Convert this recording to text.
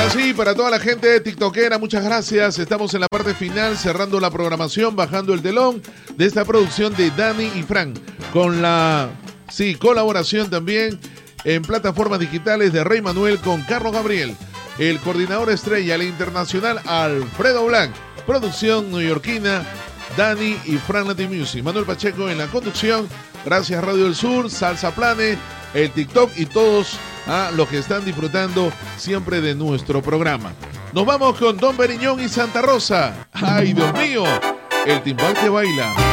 Ahora sí, para toda la gente tiktokera, muchas gracias. Estamos en la parte final, cerrando la programación, bajando el telón de esta producción de Dani y Fran, con la colaboración también en plataformas digitales de Rey Manuel con Carlos Gabriel, el coordinador estrella, el internacional Alfredo Blanc, producción neoyorquina Dani y Fran Latin Music, Manuel Pacheco en la conducción, gracias Radio del Sur, Salsa Plane, el TikTok y todos los que están disfrutando siempre de nuestro programa. Nos vamos con Don Beriñón y Santa Rosa. ¡Ay, Dios mío! El timbal que baila.